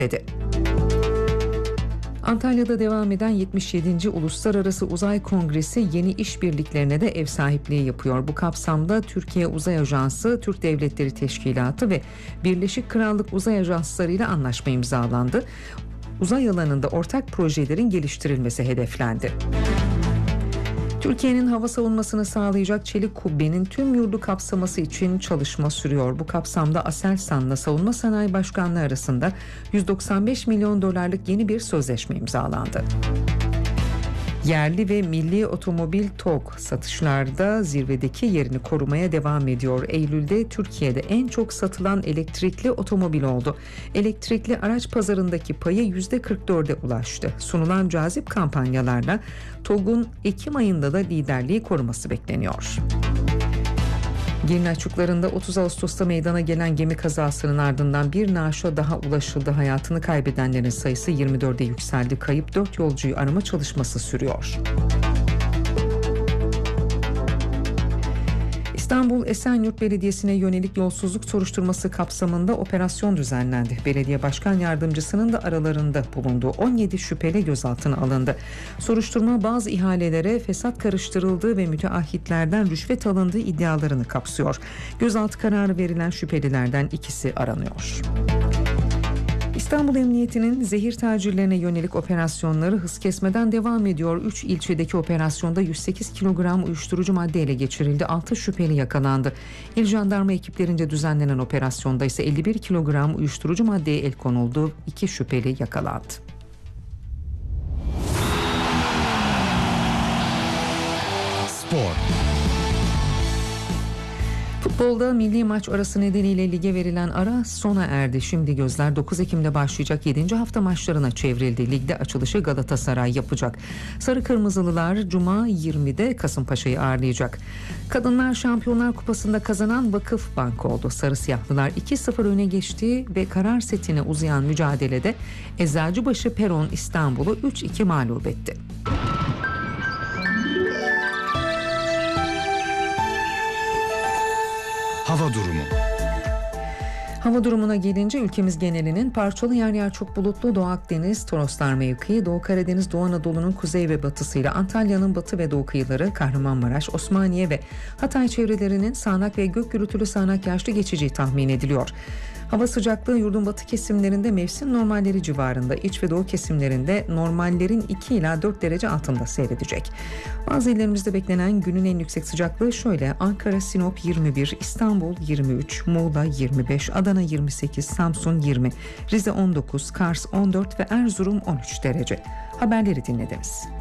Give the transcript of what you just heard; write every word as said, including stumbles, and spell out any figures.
dedi. Antalya'da devam eden yetmiş yedinci Uluslararası Uzay Kongresi yeni işbirliklerine de ev sahipliği yapıyor. Bu kapsamda Türkiye Uzay Ajansı, Türk Devletleri Teşkilatı ve Birleşik Krallık Uzay Ajansları ile anlaşma imzalandı. Uzay alanında ortak projelerin geliştirilmesi hedeflendi. Türkiye'nin hava savunmasını sağlayacak çelik kubbenin tüm yurdu kapsaması için çalışma sürüyor. Bu kapsamda Aselsan'la Savunma Sanayi Başkanlığı arasında yüz doksan beş milyon dolarlık yeni bir sözleşme imzalandı. Yerli ve milli otomobil TOG satışlarda zirvedeki yerini korumaya devam ediyor. Eylül'de Türkiye'de en çok satılan elektrikli otomobil oldu. Elektrikli araç pazarındaki payı yüzde kırk dörde ulaştı. Sunulan cazip kampanyalarla TOG'un Ekim ayında da liderliği koruması bekleniyor. Girne açıklarında otuz Ağustos'ta meydana gelen gemi kazasının ardından bir naaşa daha ulaşıldı. Hayatını kaybedenlerin sayısı yirmi dörde yükseldi. Kayıp dört yolcuyu arama çalışması sürüyor. İstanbul Esenyurt Belediyesi'ne yönelik yolsuzluk soruşturması kapsamında operasyon düzenlendi. Belediye Başkan Yardımcısının da aralarında bulunduğu on yedi şüpheli gözaltına alındı. Soruşturma bazı ihalelere fesat karıştırıldığı ve müteahhitlerden rüşvet alındığı iddialarını kapsıyor. Gözaltı kararı verilen şüphelilerden ikisi aranıyor. İstanbul Emniyeti'nin zehir tacirlerine yönelik operasyonları hız kesmeden devam ediyor. üç ilçedeki operasyonda yüz sekiz kilogram uyuşturucu madde ele geçirildi. altı şüpheli yakalandı. İl jandarma ekiplerince düzenlenen operasyonda ise elli bir kilogram uyuşturucu maddeye el konuldu. iki şüpheli yakalandı. Spor. Futbolda milli maç arası nedeniyle lige verilen ara sona erdi. Şimdi gözler dokuz Ekim'de başlayacak yedinci hafta maçlarına çevrildi. Ligde açılışı Galatasaray yapacak. Sarı Kırmızılılar Cuma yirmide Kasımpaşa'yı ağırlayacak. Kadınlar Şampiyonlar Kupası'nda kazanan Vakıfbank oldu. Sarı Siyahlılar iki sıfır öne geçti ve karar setine uzayan mücadelede Eczacıbaşı Peron İstanbul'u üç iki mağlup etti. Hava durumu. Hava durumuna gelince ülkemiz genelinin parçalı yer yer çok bulutlu Doğu Akdeniz, Toroslar mevkii, Doğu Karadeniz, Doğu Anadolu'nun kuzey ve batısıyla Antalya'nın batı ve doğu kıyıları, Kahramanmaraş, Osmaniye ve Hatay çevrelerinin sağanak ve gök gürültülü sağanak yağışlı geçeceği tahmin ediliyor. Hava sıcaklığı yurdun batı kesimlerinde mevsim normalleri civarında, iç ve doğu kesimlerinde normallerin iki ila dört derece altında seyredecek. Bazı illerimizde beklenen günün en yüksek sıcaklığı şöyle: Ankara, Sinop yirmi bir, İstanbul yirmi üç, Muğla yirmi beş, Adana yirmi sekiz, Samsun yirmi, Rize on dokuz, Kars on dört ve Erzurum on üç derece. Haberleri dinlediniz.